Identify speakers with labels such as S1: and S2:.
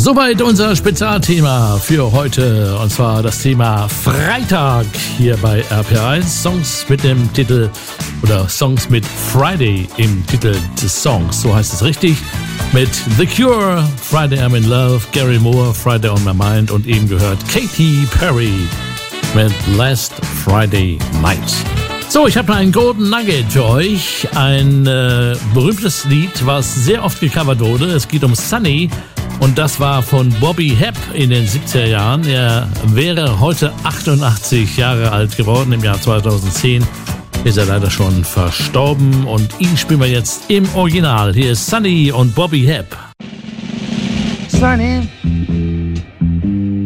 S1: Soweit unser Spezialthema für heute, und zwar das Thema Freitag hier bei RPR1. Songs mit dem Titel oder Songs mit Friday im Titel des Songs, so heißt es richtig. Mit The Cure, Friday I'm in Love, Gary Moore, Friday on My Mind und eben gehört Katy Perry mit Last Friday Night. So, ich habe noch einen Golden Nugget für euch, ein berühmtes Lied, was sehr oft gecovert wurde. Es geht um Sunny. Und das war von Bobby Hebb in den 70er Jahren. Er wäre heute 88 Jahre alt geworden. Im Jahr 2010 ist er leider schon verstorben. Und ihn spielen wir jetzt im Original. Hier ist Sunny und Bobby Hebb.
S2: Sunny.